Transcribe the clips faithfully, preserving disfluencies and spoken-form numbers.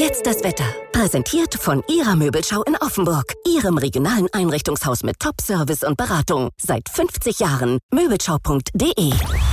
Jetzt das Wetter. Präsentiert von Ihrer Möbelschau in Offenburg. Ihrem regionalen Einrichtungshaus mit Top-Service und Beratung. Seit fünfzig Jahren. Möbelschau punkt de.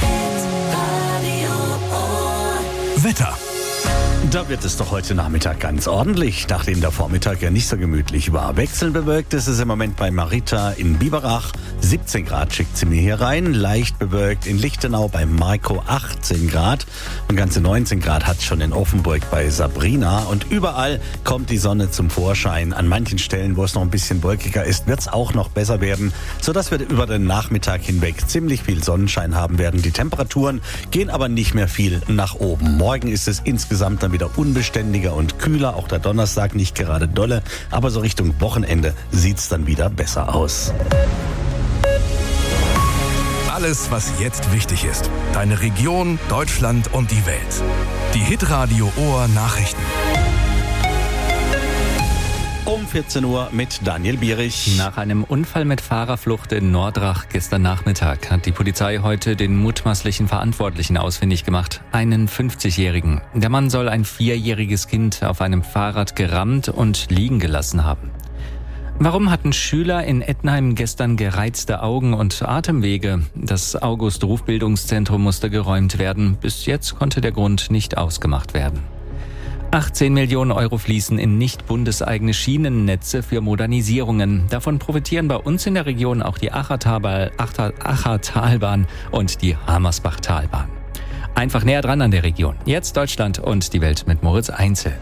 Wetter. Da wird es doch heute Nachmittag ganz ordentlich, nachdem der Vormittag ja nicht so gemütlich war. Wechselnd bewölkt ist es im Moment bei Marita in Biberach. siebzehn Grad schickt sie mir hier rein. Leicht bewölkt in Lichtenau bei Marco achtzehn Grad. Und ganze neunzehn Grad hat es schon in Offenburg bei Sabrina. Und überall kommt die Sonne zum Vorschein. An manchen Stellen, wo es noch ein bisschen wolkiger ist, wird es auch noch besser werden, sodass wir über den Nachmittag hinweg ziemlich viel Sonnenschein haben werden. Die Temperaturen gehen aber nicht mehr viel nach oben. Morgen ist es insgesamt dann wieder unbeständiger und kühler. Auch der Donnerstag nicht gerade dolle. Aber so Richtung Wochenende sieht es dann wieder besser aus. Alles, was jetzt wichtig ist. Deine Region, Deutschland und die Welt. Die Hitradio Ohr Nachrichten. Um vierzehn Uhr mit Daniel Bierich. Nach einem Unfall mit Fahrerflucht in Nordrach gestern Nachmittag hat die Polizei heute den mutmaßlichen Verantwortlichen ausfindig gemacht, einen fünfzigjährigen. Der Mann soll ein vierjähriges Kind auf einem Fahrrad gerammt und liegen gelassen haben. Warum hatten Schüler in Ettenheim gestern gereizte Augen und Atemwege? Das August-Rufbildungszentrum musste geräumt werden. Bis jetzt konnte der Grund nicht ausgemacht werden. achtzehn Millionen Euro fließen in nicht bundeseigene Schienennetze für Modernisierungen. Davon profitieren bei uns in der Region auch die Achertalbahn und die Hamersbachtalbahn. Einfach näher dran an der Region. Jetzt Deutschland und die Welt mit Moritz Einzel.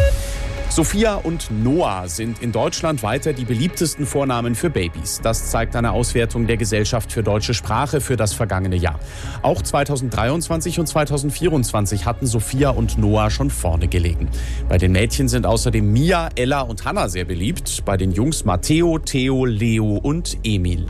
Sophia und Noah sind in Deutschland weiter die beliebtesten Vornamen für Babys. Das zeigt eine Auswertung der Gesellschaft für deutsche Sprache für das vergangene Jahr. Auch zweitausenddreiundzwanzig und zweitausendvierundzwanzig hatten Sophia und Noah schon vorne gelegen. Bei den Mädchen sind außerdem Mia, Ella und Hannah sehr beliebt. Bei den Jungs Matteo, Theo, Leo und Emil.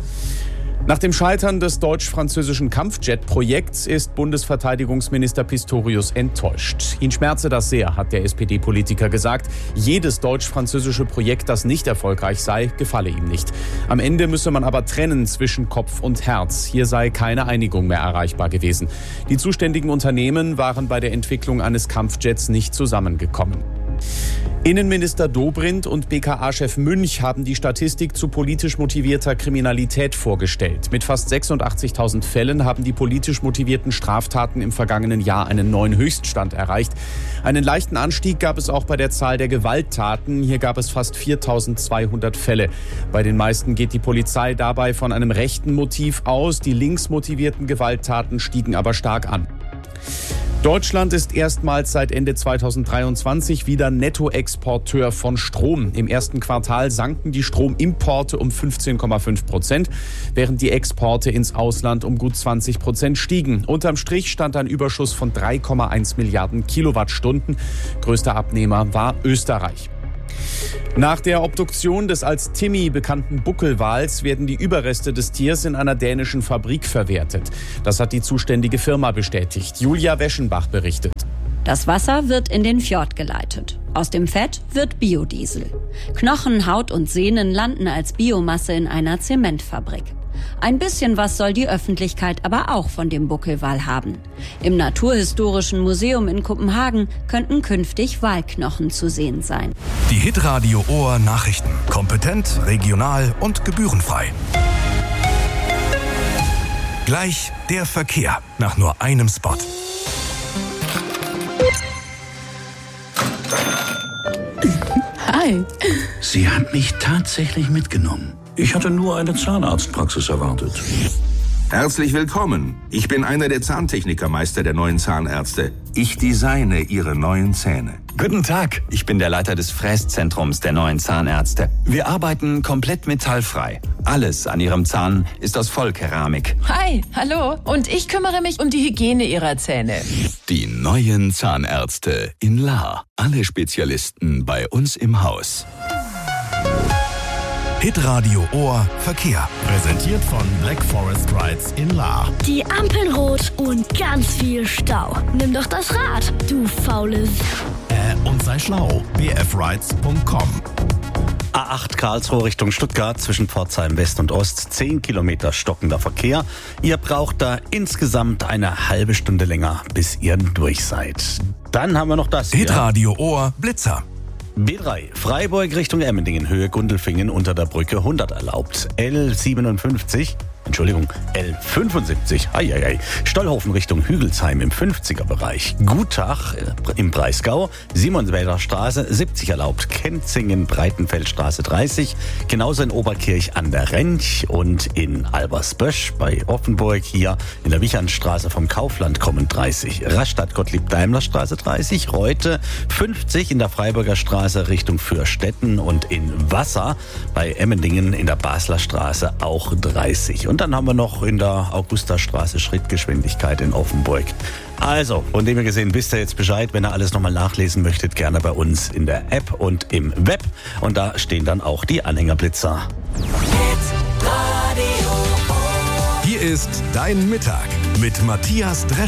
Nach dem Scheitern des deutsch-französischen Kampfjet-Projekts ist Bundesverteidigungsminister Pistorius enttäuscht. Ihn schmerze das sehr, hat der S P D-Politiker gesagt. Jedes deutsch-französische Projekt, das nicht erfolgreich sei, gefalle ihm nicht. Am Ende müsse man aber trennen zwischen Kopf und Herz. Hier sei keine Einigung mehr erreichbar gewesen. Die zuständigen Unternehmen waren bei der Entwicklung eines Kampfjets nicht zusammengekommen. Innenminister Dobrindt und B K A-Chef Münch haben die Statistik zu politisch motivierter Kriminalität vorgestellt. Mit fast sechsundachtzigtausend Fällen haben die politisch motivierten Straftaten im vergangenen Jahr einen neuen Höchststand erreicht. Einen leichten Anstieg gab es auch bei der Zahl der Gewalttaten. Hier gab es fast viertausendzweihundert Fälle. Bei den meisten geht die Polizei dabei von einem rechten Motiv aus. Die links motivierten Gewalttaten stiegen aber stark an. Deutschland ist erstmals seit Ende zweitausenddreiundzwanzig wieder Nettoexporteur von Strom. Im ersten Quartal sanken die Stromimporte um fünfzehn Komma fünf Prozent, während die Exporte ins Ausland um gut zwanzig Prozent stiegen. Unterm Strich stand ein Überschuss von drei Komma eins Milliarden Kilowattstunden. Größter Abnehmer war Österreich. Nach der Obduktion des als Timmy bekannten Buckelwals werden die Überreste des Tiers in einer dänischen Fabrik verwertet. Das hat die zuständige Firma bestätigt. Julia Weschenbach berichtet. Das Wasser wird in den Fjord geleitet. Aus dem Fett wird Biodiesel. Knochen, Haut und Sehnen landen als Biomasse in einer Zementfabrik. Ein bisschen was soll die Öffentlichkeit aber auch von dem Buckelwal haben. Im Naturhistorischen Museum in Kopenhagen könnten künftig Walknochen zu sehen sein. Die Hitradio Ohr Nachrichten. Kompetent, regional und gebührenfrei. Gleich der Verkehr nach nur einem Spot. Hi. Sie hat mich tatsächlich mitgenommen. Ich hatte nur eine Zahnarztpraxis erwartet. Herzlich willkommen. Ich bin einer der Zahntechnikermeister der neuen Zahnärzte. Ich designe Ihre neuen Zähne. Guten Tag, ich bin der Leiter des Fräszentrums der neuen Zahnärzte. Wir arbeiten komplett metallfrei. Alles an Ihrem Zahn ist aus Vollkeramik. Hi, hallo. Und ich kümmere mich um die Hygiene Ihrer Zähne. Die neuen Zahnärzte in Lahr. Alle Spezialisten bei uns im Haus. Hitradio Ohr Verkehr. Präsentiert von Black Forest Rides in Lahr. Die Ampeln rot und ganz viel Stau. Nimm doch das Rad, du faules. Äh, und sei schlau. b f rides punkt com. A acht Karlsruhe Richtung Stuttgart zwischen Pforzheim West und Ost. zehn Kilometer stockender Verkehr. Ihr braucht da insgesamt eine halbe Stunde länger, bis ihr durch seid. Dann haben wir noch das hier. Hitradio Ohr Blitzer. B drei, Freiburg Richtung Emmendingen, Höhe Gundelfingen unter der Brücke hundert erlaubt. L siebenundfünfzig, Entschuldigung, L fünfundsiebzig, ei, ei, ei. Stollhofen Richtung Hügelsheim im fünfziger Bereich. Gutach äh, im Breisgau, Simonswälder Straße siebzig erlaubt. Kenzingen, Breitenfeldstraße dreißig, genauso in Oberkirch an der Rench und in Albersbösch bei Offenburg hier in der Wichernstraße vom Kaufland kommen dreißig. Rastatt Gottlieb-Daimler-Straße dreißig, Reute fünfzig in der Freiburger Straße Richtung Fürstetten und in Wasser bei Emmendingen in der Basler Straße auch dreißig. Und dann haben wir noch in der Augustastraße Schrittgeschwindigkeit in Offenburg. Also, von dem her gesehen, wisst ihr jetzt Bescheid. Wenn ihr alles nochmal nachlesen möchtet, gerne bei uns in der App und im Web. Und da stehen dann auch die Anhängerblitzer. Hier ist dein Mittag mit Matthias Dresch.